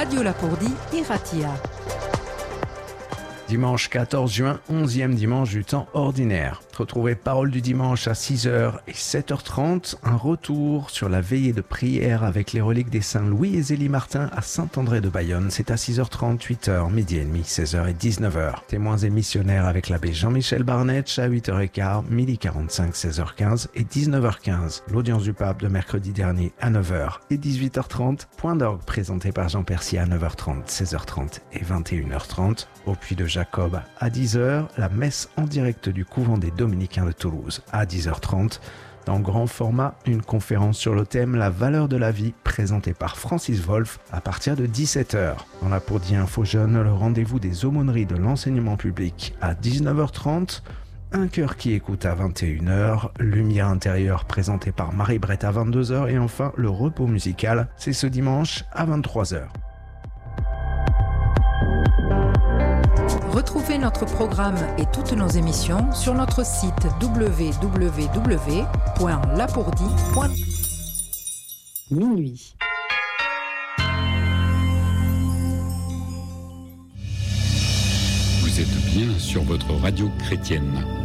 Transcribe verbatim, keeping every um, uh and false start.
Radio Lapourdie Iratia. Dimanche quatorze juin, onzième dimanche du temps ordinaire. Retrouvez Parole du dimanche à six heures et sept heures trente. Un retour sur la veillée de prière avec les reliques des saints Louis et Zélie Martin à Saint-André de Bayonne. C'est à six heures trente, huit heures, midi et demi, seize heures et dix-neuf heures. Témoins et missionnaires avec l'abbé Jean-Michel Barnetch à huit heures quinze, midi quarante-cinq, seize heures quinze et dix-neuf heures quinze. L'audience du pape de mercredi dernier à neuf heures et dix-huit heures trente. Point d'orgue présenté par Jean Percier à neuf heures trente, seize heures trente et vingt et une heures trente. Au Puy de Jacob à dix heures, la messe en direct du couvent des Dominicains de Toulouse à dix heures trente. Dans grand format, une conférence sur le thème La valeur de la vie présentée par Francis Wolff à partir de dix-sept heures. Dans la Lapourdie Info Jeune, le rendez-vous des aumôneries de l'enseignement public à dix-neuf heures trente. Un cœur qui écoute à vingt et une heures, Lumière intérieure présentée par Marie-Brette à vingt-deux heures et enfin le repos musical, c'est ce dimanche à vingt-trois heures. Retrouvez notre programme et toutes nos émissions sur notre site w w w point lapourdie point minuit. Vous êtes bien sur votre radio chrétienne.